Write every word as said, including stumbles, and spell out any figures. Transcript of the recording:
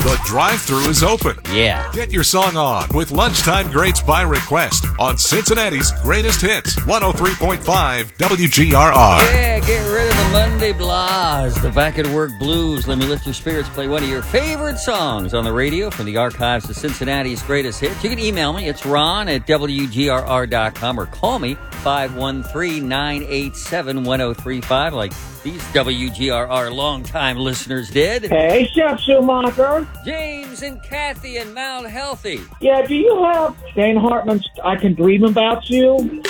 The drive-thru is open. Yeah. Get your song on with Lunchtime Greats by Request on Cincinnati's Greatest Hits, one oh three point five W G R R. Yeah, get rid of the Monday blahs, the back-at-work blues. Let me lift your spirits. Play one of your favorite songs on the radio from the archives of Cincinnati's Greatest Hits. You can email me. It's ron at W G R R dot com or call me five one three, nine eight seven, one oh three five like these W G R R longtime listeners did. Hey, Chef Schumacher. James and Kathy and Mount Healthy. Yeah, do you have Dane Hartman's I Can Dream About You?